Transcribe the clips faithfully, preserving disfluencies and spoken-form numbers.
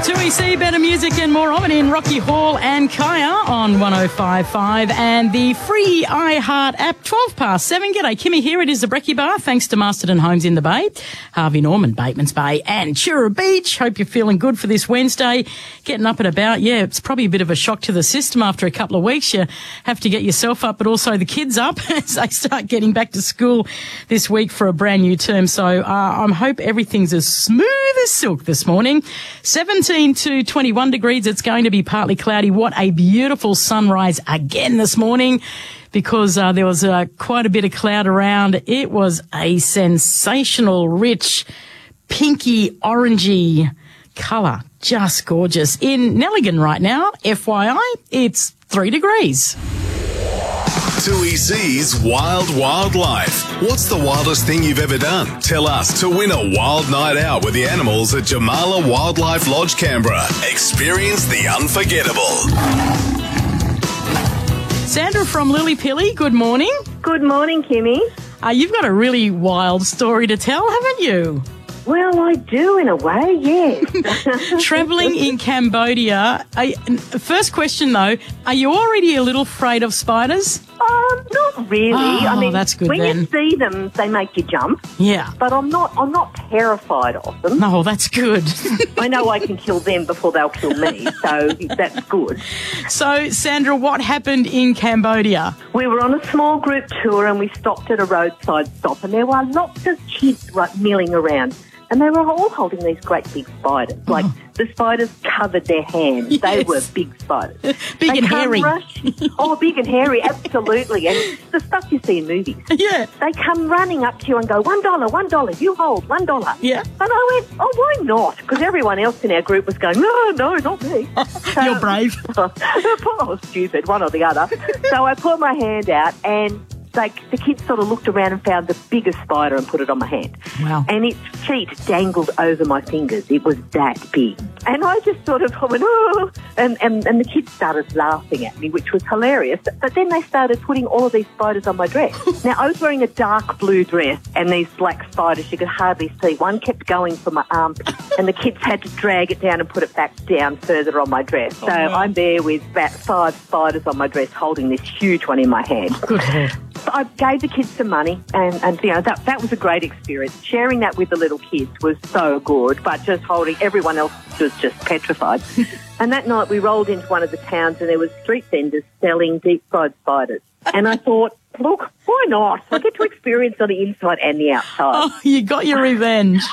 two E C, better music and more of it in Rocky Hall and Kaya on one oh five point five and the free iHeart app, twelve past seven. G'day, Kimmy here. It is the Brekkie Bar, thanks to Masterton Homes in the Bay, Harvey Norman, Bateman's Bay and Chura Beach. Hope you're feeling good for this Wednesday. Getting up and about. Yeah, it's probably a bit of a shock to the system after a couple of weeks. You have to get yourself up, but also the kids up as they start getting back to school this week for a brand new term. So uh, I hope everything's as smooth as silk this morning. seventeen to twenty-one degrees. It's going to be partly cloudy. What a beautiful sunrise again this morning, because uh, there was uh, quite a bit of cloud around. It was a sensational, rich, pinky, orangey colour. Just gorgeous. In Nelligan right now, F Y I, it's three degrees. two E C's Wild Wildlife. What's the wildest thing you've ever done? Tell us to win a wild night out with the animals at Jamala Wildlife Lodge, Canberra. Experience the unforgettable. Sandra from Lily Pilly, good morning. Good morning, Kimmy. Uh, you've got a really wild story to tell, haven't you? Well, I do in a way, yes. Travelling in Cambodia. Uh, first question, though, are you already a little afraid of spiders? Um, not really. Oh, I mean, that's good when then. you see them, they make you jump. Yeah. But I'm not. I'm not terrified of them. No, that's good. I know I can kill them before they'll kill me, so that's good. So, Sandra, what happened in Cambodia? We were on a small group tour and we stopped at a roadside stop, and there were lots of kids like milling around. And they were all holding these great big spiders. Like, oh. the spiders covered their hands. Yes. They were big spiders. Big they and come hairy. Rush- oh, big and hairy, absolutely. And the stuff you see in movies. Yeah. They come running up to you and go, one dollar, one dollar, you hold, one dollar. Yeah. And I went, oh, why not? Because everyone else in our group was going, no, no, not me. So, You're brave. oh, stupid, one or the other. So I put my hand out and Like the kids sort of looked around and found the biggest spider and put it on my hand. Wow. And its feet dangled over my fingers. It was that big. And I just sort of went, oh, and, and, and the kids started laughing at me, which was hilarious. But then they started putting all of these spiders on my dress. Now, I was wearing a dark blue dress and these black spiders you could hardly see. One kept going for my armpit and the kids had to drag it down and put it back down further on my dress. So oh, wow. I'm there with about five spiders on my dress holding this huge one in my hand. Good Lord. I gave the kids some money and, and you know, that that was a great experience. Sharing that with the little kids was so good, but just holding everyone else was just petrified. And that night we rolled into one of the towns and there was street vendors selling deep-fried spiders. And I thought, look, why not? I get to experience on the inside and the outside. Oh, you got your revenge.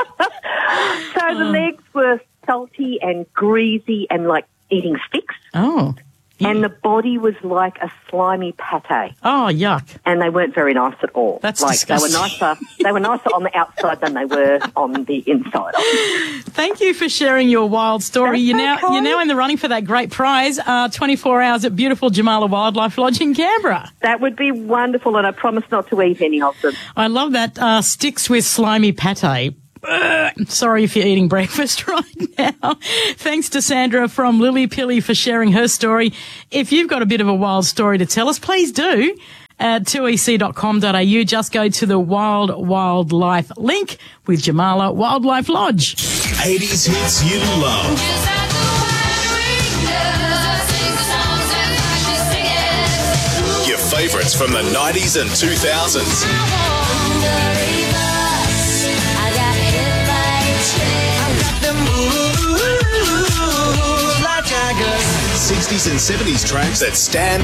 So the legs were salty and greasy and like eating sticks. Oh. And the body was like a slimy pate. Oh, yuck. And they weren't very nice at all. That's like disgusting. they were nicer. They were nicer on the outside than they were on the inside. Thank you for sharing your wild story. That's You're now okay. you're now in the running for that great prize, uh, twenty-four hours at beautiful Jamala Wildlife Lodge in Canberra. That would be wonderful, and I promise not to eat any of them. I love that uh, sticks with slimy pate. Ugh. Sorry if you're eating breakfast right now. Thanks to Sandra from Lily Pilly for sharing her story. If you've got a bit of a wild story to tell us, please do. At two e c dot com dot a u, just go to the Wild Wildlife link with Jamala Wildlife Lodge. eighties hits you love. Your favourites from the nineties and two thousands. sixties and seventies tracks that stand